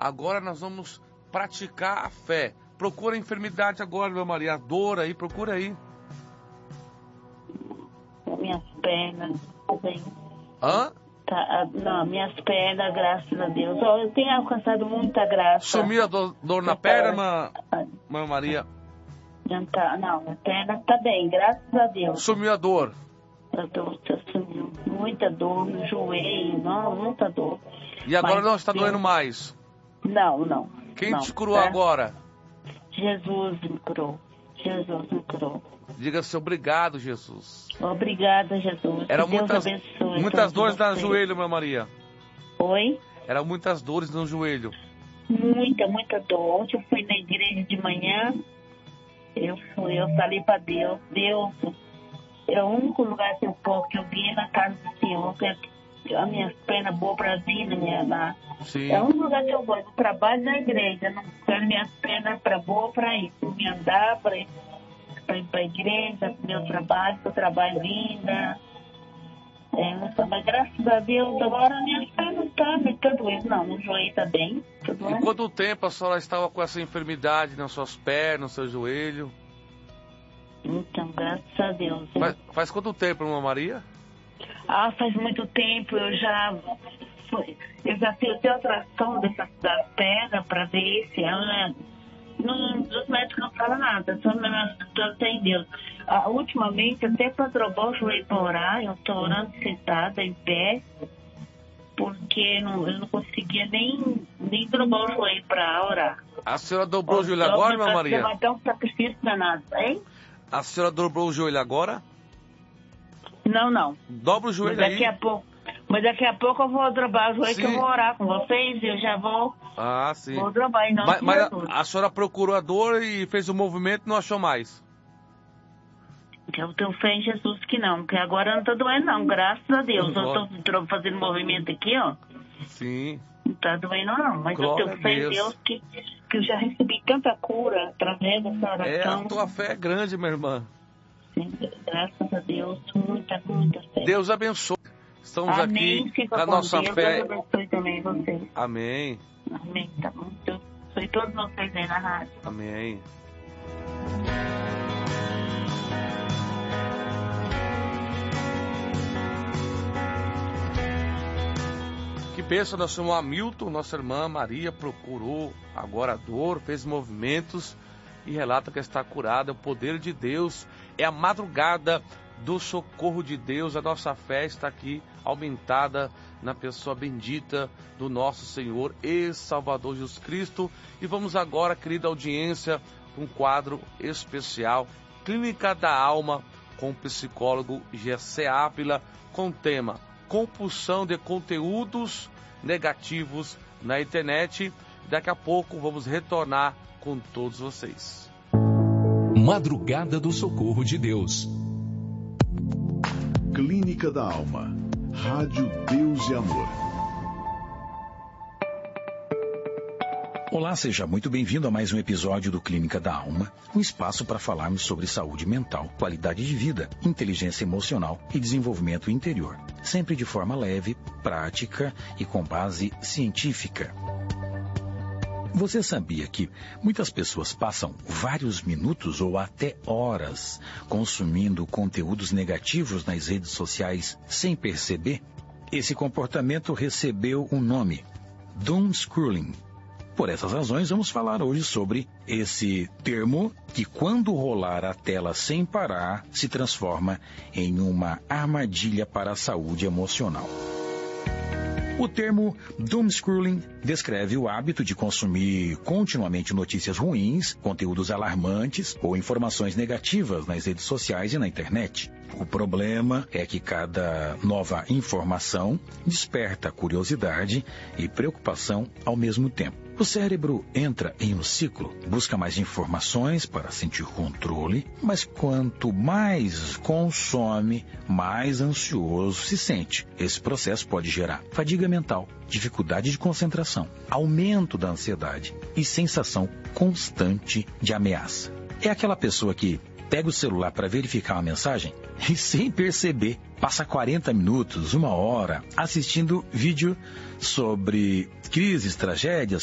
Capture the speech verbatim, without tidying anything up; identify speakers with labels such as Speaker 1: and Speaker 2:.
Speaker 1: Agora nós vamos praticar a fé. Procura a enfermidade agora, meu Maria. A dor aí, procura aí.
Speaker 2: Minhas pernas, bem.
Speaker 1: Hã?
Speaker 2: Tá, não, minhas pernas, graças a Deus. Eu tenho alcançado muita graça.
Speaker 1: Sumiu a dor, dor na perna, meu Maria?
Speaker 2: Não, tá, não, minha perna tá bem, graças a Deus.
Speaker 1: Sumiu a dor?
Speaker 2: A dor sumiu. Muita dor no joelho, não, muita dor.
Speaker 1: E agora
Speaker 2: Mas
Speaker 1: não está
Speaker 2: eu...
Speaker 1: doendo mais?
Speaker 2: Não, não.
Speaker 1: Quem
Speaker 2: não,
Speaker 1: te curou
Speaker 2: tá?
Speaker 1: agora?
Speaker 2: Jesus me curou. Jesus me curou.
Speaker 1: Diga-se obrigado, Jesus.
Speaker 2: Obrigada, Jesus.
Speaker 1: Era
Speaker 2: Deus
Speaker 1: muitas,
Speaker 2: abençoe
Speaker 1: muitas dores no
Speaker 2: você.
Speaker 1: joelho, minha Maria.
Speaker 2: Oi?
Speaker 1: Era muitas dores no joelho.
Speaker 2: Muita, muita dor. Ontem eu fui na igreja de manhã. Eu fui, eu falei para Deus, Deus, é o único lugar que eu posso, que eu vim na casa do Senhor, que a minha perna boa para vir na minha lá.
Speaker 1: Sim.
Speaker 2: É o único lugar que eu gosto. Eu trabalho na igreja, não quero minhas pernas para boa para ir, para me andar, para ir para ir para a igreja, meu trabalho, que eu trabalho linda. É, mas graças a Deus, agora minha perna não está me tá doendo, não. O joelho está bem. Tá
Speaker 1: E quanto tempo a senhora estava com essa enfermidade nas suas pernas, no seu joelho?
Speaker 2: Então, graças a Deus.
Speaker 1: Faz, faz quanto tempo, irmã Maria?
Speaker 2: Ah, faz muito tempo. Eu já fui, eu já fiz ultrassom dessa da perna para ver se ela... Não, os médicos não falam nada, só não tem Deus. Ah, ultimamente, até para drobar o joelho para orar, eu estou orando sentada, em pé, porque não, eu não conseguia nem, nem drobar o joelho para orar.
Speaker 1: A senhora dobrou o joelho agora, irmã Maria?
Speaker 2: Vai ter um sacrifício danado, hein?
Speaker 1: A senhora dobrou o joelho agora?
Speaker 2: Não, não.
Speaker 1: Dobra o joelho
Speaker 2: mas daqui
Speaker 1: aí.
Speaker 2: A pouco, mas daqui a pouco eu vou drobar o joelho,
Speaker 1: Sim.
Speaker 2: que eu vou orar com vocês e eu já vou...
Speaker 1: Ah, sim.
Speaker 2: Vou drobar, em nome
Speaker 1: mas
Speaker 2: de
Speaker 1: mas
Speaker 2: Jesus.
Speaker 1: a, a senhora procurou a dor e fez o movimento e não achou mais?
Speaker 2: Eu tenho fé em Jesus que não, porque agora não tá doendo não, graças a Deus.
Speaker 1: Glória.
Speaker 2: Eu tô fazendo movimento aqui, ó.
Speaker 1: Sim.
Speaker 2: Não tá doendo não, mas
Speaker 1: Glória
Speaker 2: eu tenho fé em
Speaker 1: a Deus.
Speaker 2: Deus que, que eu já recebi tanta cura através dessa oração.
Speaker 1: É, a tua fé é grande, minha irmã.
Speaker 2: Sim, graças a Deus, muita, muita fé.
Speaker 1: Deus abençoe. Estamos
Speaker 2: Amém.
Speaker 1: aqui
Speaker 2: Fica
Speaker 1: com a
Speaker 2: com
Speaker 1: nossa
Speaker 2: Deus.
Speaker 1: fé.
Speaker 2: Deus abençoe também vocês.
Speaker 1: Amém.
Speaker 2: Amém, tá bom? Deus abençoe todos vocês aí na rádio.
Speaker 1: Amém. Que bênção, nosso irmão Hamilton, nossa irmã Maria procurou agora a dor, fez movimentos e relata que está curada. O poder de Deus é a madrugada do socorro de Deus. A nossa fé está aqui aumentada na pessoa bendita do nosso Senhor e Salvador Jesus Cristo. E vamos agora, querida audiência, um quadro especial, Clínica da Alma, com o psicólogo Gessé Ávila, com o tema compulsão de conteúdos negativos na internet. Daqui a pouco vamos retornar com todos vocês.
Speaker 3: Madrugada do Socorro de Deus.
Speaker 4: Clínica da Alma. Rádio Deus e Amor.
Speaker 5: Olá, seja muito bem-vindo a mais um episódio do Clínica da Alma, um espaço para falarmos sobre saúde mental, qualidade de vida, inteligência emocional e desenvolvimento interior, sempre de forma leve, prática e com base científica. Você sabia que muitas pessoas passam vários minutos ou até horas consumindo conteúdos negativos nas redes sociais sem perceber? Esse comportamento recebeu um nome: Doom Scrolling. Por essas razões, vamos falar hoje sobre esse termo que, quando rolar a tela sem parar, se transforma em uma armadilha para a saúde emocional. O termo Doom Scrolling descreve o hábito de consumir continuamente notícias ruins, conteúdos alarmantes ou informações negativas nas redes sociais e na internet. O problema é que cada nova informação desperta curiosidade e preocupação ao mesmo tempo. O cérebro entra em um ciclo, busca mais informações para sentir controle, mas quanto mais consome, mais ansioso se sente. Esse processo pode gerar fadiga mental, dificuldade de concentração, aumento da ansiedade e sensação constante de ameaça. É aquela pessoa que pega o celular para verificar uma mensagem e, sem perceber, passa quarenta minutos, uma hora, assistindo vídeo sobre crises, tragédias,